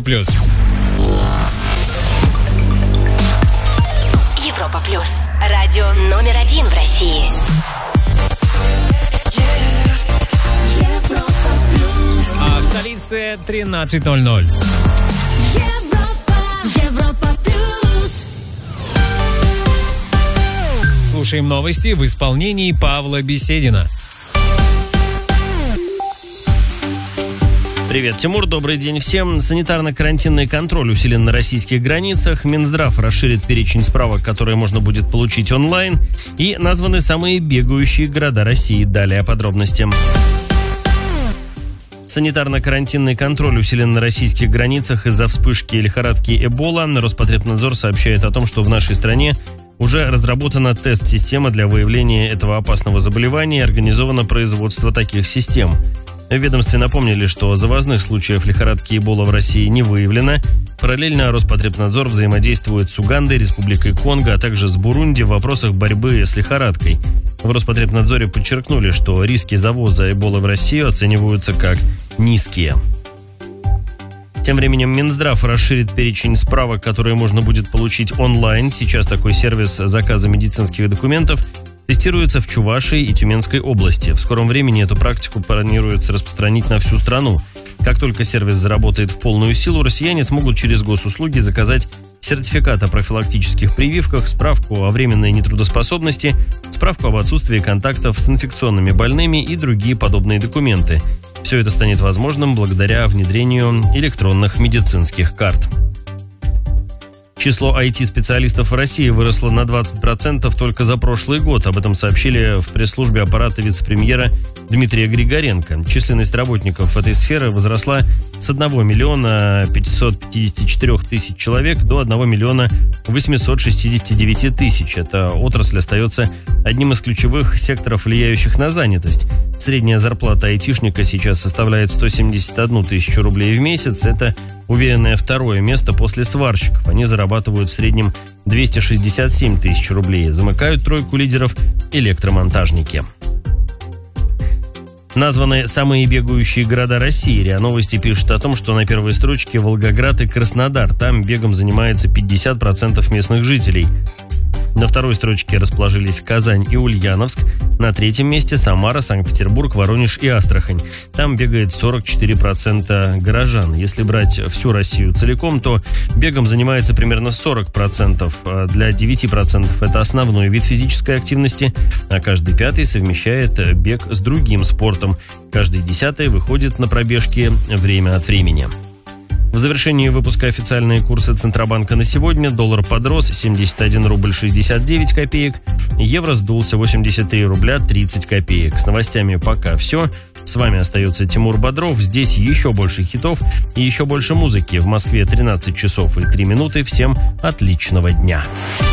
плюс. Европа плюс. Радио номер 1 в России. А в столице 13:00. Европа плюс. Слушаем новости в исполнении Павла Беседина. Привет, Тимур, добрый день всем. Санитарно-карантинный контроль усилен на российских границах. Минздрав расширит перечень справок, которые можно будет получить онлайн. И названы самые бегающие города России. Далее о подробностях. Санитарно-карантинный контроль усилен на российских границах из-за вспышки лихорадки Эбола. Роспотребнадзор сообщает о том, что в нашей стране уже разработана тест-система для выявления этого опасного заболевания и организовано производство таких систем. В ведомстве напомнили, что завозных случаев лихорадки Эбола в России не выявлено. Параллельно Роспотребнадзор взаимодействует с Угандой, Республикой Конго, а также с Бурунди в вопросах борьбы с лихорадкой. В Роспотребнадзоре подчеркнули, что риски завоза Эболы в Россию оцениваются как низкие. Тем временем Минздрав расширит перечень справок, которые можно будет получить онлайн. Сейчас такой сервис заказа медицинских документов тестируется в Чувашии и Тюменской области. В скором времени эту практику планируется распространить на всю страну. Как только сервис заработает в полную силу, россияне смогут через госуслуги заказать сертификат о профилактических прививках, справку о временной нетрудоспособности, справку об отсутствии контактов с инфекционными больными и другие подобные документы. Все это станет возможным благодаря внедрению электронных медицинских карт. Число IT-специалистов в России выросло на 20% только за прошлый год. Об этом сообщили в пресс-службе аппарата вице-премьера Дмитрия Григоренко. Численность работников этой сферы возросла с 1 миллиона 554 тысяч человек до 1 миллиона 869 тысяч. Эта отрасль остается одним из ключевых секторов, влияющих на занятость. Средняя зарплата айтишника сейчас составляет 171 тысячу рублей в месяц. Это уверенное второе место после сварщиков. Они зарабатывают в среднем 267 тысяч рублей. Замыкают тройку лидеров электромонтажники. Названы самые бегающие города России. РИА Новости пишет о том, что на первой строчке Волгоград и Краснодар. Там бегом занимается 50% местных жителей. На второй строчке расположились Казань и Ульяновск. На третьем месте Самара, Санкт-Петербург, Воронеж и Астрахань. Там бегает 44% горожан. Если брать всю Россию целиком, то бегом занимается примерно 40%. Для 9% это основной вид физической активности, а каждый пятый совмещает бег с другим спортом. Каждый 10-й выходит на пробежки время от времени. В завершении выпуска официальные курсы Центробанка на сегодня. Доллар подрос 71 рубль 69 копеек. Евро сдулся 83 рубля 30 копеек. С новостями пока все. С вами остается Тимур Бодров. Здесь еще больше хитов и еще больше музыки. В Москве 13 часов и 3 минуты. Всем отличного дня.